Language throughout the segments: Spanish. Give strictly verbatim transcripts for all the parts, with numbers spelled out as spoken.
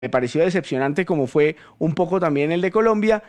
me pareció decepcionante como fue un poco también el de Colombia.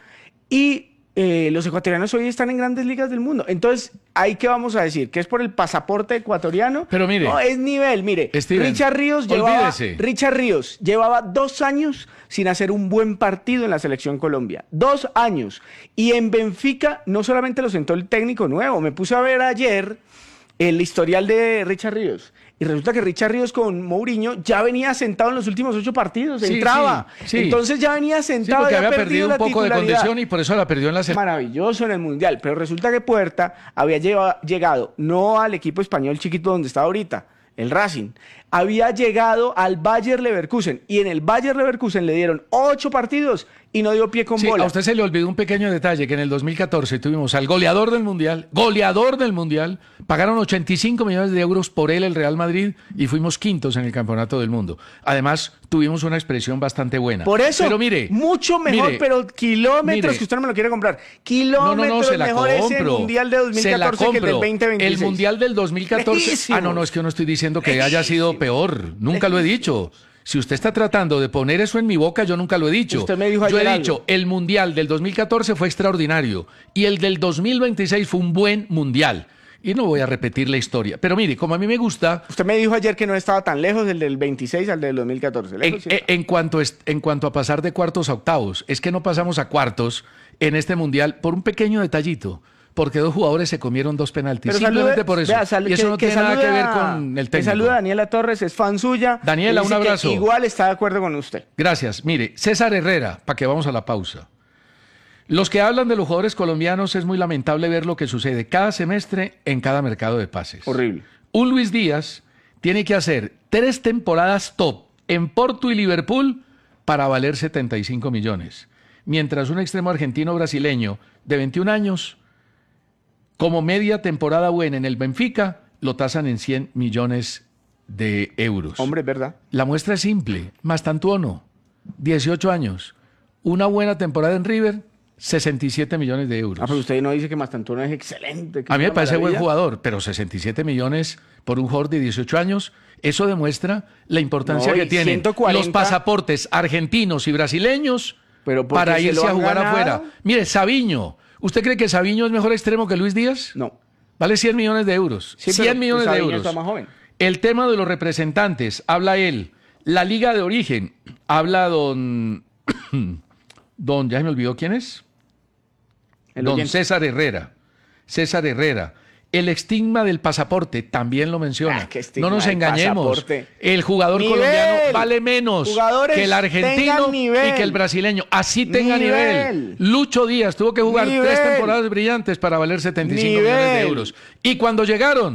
Y eh, los ecuatorianos hoy están en grandes ligas del mundo. Entonces, ¿ahí qué vamos a decir? ¿Que es por el pasaporte ecuatoriano? Pero mire, no, es nivel. Mire, Steven, Richard Ríos llevaba, olvídese. Richard Ríos llevaba dos años sin hacer un buen partido en la selección Colombia. Dos años. Y en Benfica no solamente lo sentó el técnico nuevo. Me puse a ver ayer el historial de Richard Ríos. Y resulta que Richard Ríos con Mourinho ya venía sentado en los últimos ocho partidos, Sí, entraba. sí, sí. Entonces ya venía Sí, sentado, porque ya había perdido un poco de condición y por eso la perdió en la selección. Maravilloso en el Mundial, pero resulta que Puerta había lleva, llegado no al equipo español chiquito donde está ahorita, el Racing, había llegado al Bayer Leverkusen y en el Bayer Leverkusen le dieron ocho partidos y no dio pie con Sí, bola. a usted se le olvidó un pequeño detalle, que en el dos mil catorce tuvimos al goleador del Mundial, goleador del Mundial, pagaron ochenta y cinco millones de euros por él el Real Madrid y fuimos quintos en el Campeonato del Mundo. Además, tuvimos una expresión bastante buena. Por eso, pero mire, mucho mejor, mire, pero kilómetros mire, que usted no me lo quiere comprar. No, Kilómetros no, no, se la mejor ese compro. Mundial de dos mil Se la catorce que el del compro. veinte veintiséis. El Mundial del dos mil catorce. Lejísimos. Ah, no, no, es que yo no estoy diciendo que haya sido peor. Nunca lo he dicho. Si usted está tratando de poner eso en mi boca, yo nunca lo he dicho. Usted me dijo yo he ayer dicho, algo. el Mundial del dos mil catorce fue extraordinario y el del dos mil veintiséis fue un buen Mundial. Y no voy a repetir la historia. Pero mire, como a mí me gusta... Usted me dijo ayer que no estaba tan lejos el del veintiséis al del dos mil catorce. En, Lejos, sí en- está. en cuanto es- en cuanto a pasar de cuartos a octavos, es que no pasamos a cuartos en este Mundial por un pequeño detallito. Porque dos jugadores se comieron dos penaltis. Pero Simplemente salude- por eso. vea, sal- y eso que- no que tiene nada que salude ver a- con el Que técnico. saluda a Daniela Torres, es fan suya. Daniela, y dice un que abrazo. igual está de acuerdo con usted. Gracias. Mire, César Herrera, para que vamos a la pausa. Los que hablan de los jugadores colombianos es muy lamentable ver lo que sucede cada semestre en cada mercado de pases. Horrible. Un Luis Díaz tiene que hacer tres temporadas top en Porto y Liverpool para valer setenta y cinco millones. Mientras un extremo argentino brasileño de veintiún años, como media temporada buena en el Benfica, lo tasan en cien millones de euros. Hombre, es verdad. La muestra es simple. Mastantuono, dieciocho años. Una buena temporada en River, sesenta y siete millones de euros. Ah, pero usted no dice que Mastantuono es excelente. que A mí es me una parece buen maravilla. jugador, pero sesenta y siete millones por un jugador de dieciocho años, eso demuestra la importancia No, y que tienen ciento cuarenta los pasaportes argentinos y brasileños Pero porque para se irse lo a han jugar ganado. afuera. Mire, Sabiño, ¿usted cree que Sabiño es mejor extremo que Luis Díaz? No. Vale cien millones de euros. Sí, cien pero millones de Sabiño euros. está más joven. El tema de los representantes, habla él. La liga de origen, habla don... don, ya se me olvidó quién es. El Don oyente. César Herrera. César Herrera. El estigma del pasaporte también lo menciona. Ah, qué estigma no nos del engañemos. pasaporte. El jugador Nivel. colombiano vale menos Jugadores que el argentino tengan nivel. y que el brasileño. Así tenga Nivel. nivel. Lucho Díaz tuvo que jugar Nivel. tres temporadas brillantes para valer setenta y cinco millones de Nivel. euros. Y cuando llegaron,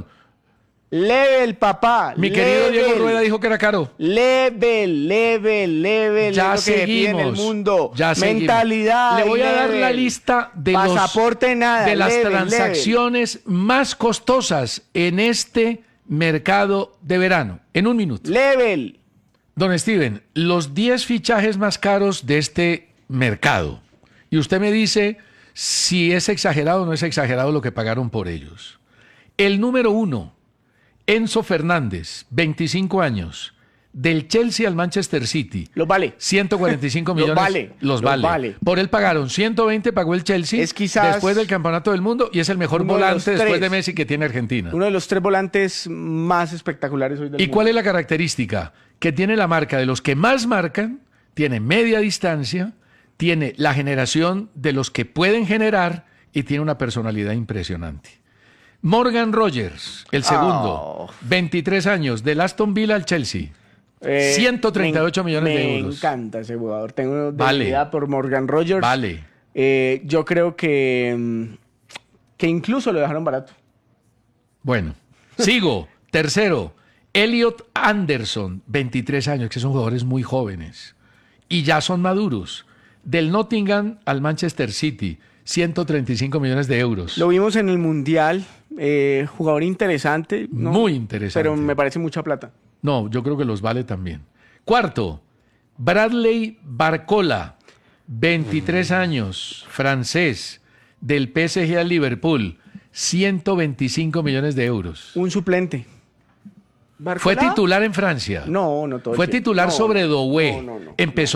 Level, papá. mi querido level. Diego Rueda dijo que era caro. Level, level, level. Ya es lo que se pide en el seguimos. mundo. Ya seguimos. Mentalidad. Le voy a dar level. la lista de, los, Pasaporte nada. de las level, transacciones más costosas en este mercado de verano. En un minuto. Level. Level. Don Steven, los diez fichajes más caros de este mercado. Y usted me dice si es exagerado o no es exagerado lo que pagaron por ellos. El número uno, Enzo Fernández, veinticinco años, del Chelsea al Manchester City. Los vale. ciento cuarenta y cinco Los millones. vale, Los los vale. vale. Por él pagaron ciento veinte, pagó el Chelsea Es quizás después del Campeonato del Mundo y es el mejor uno de los volante después tres. de Messi que tiene Argentina. Uno de los tres volantes más espectaculares hoy del ¿Y mundo. cuál es la característica? Que tiene la marca de los que más marcan, tiene media distancia, tiene la generación de los que pueden generar y tiene una personalidad impresionante. Morgan Rogers, el segundo, Oh. veintitrés años, del Aston Villa al Chelsea. Eh, ciento treinta y ocho me- millones de Me euros. encanta ese jugador. Tengo Vale. debilidad por Morgan Rogers. Vale. Eh, yo creo que, mm, que incluso lo dejaron barato. Bueno, sigo. Tercero, Elliot Anderson, veintitrés años, que son jugadores muy jóvenes y ya son maduros. Del Nottingham al Manchester City, ciento treinta y cinco millones de euros. Lo vimos en el Mundial. eh, jugador interesante. ¿no? Muy interesante. Pero me parece mucha plata. No, yo creo que los vale también. Cuarto, Bradley Barcola, veintitrés años, francés, del P S G al Liverpool, ciento veinticinco millones de euros. Un suplente. ¿Barcola? Fue titular en Francia. No, no todo el Fue tiempo. titular No, sobre Doué. no, no, no, Empezó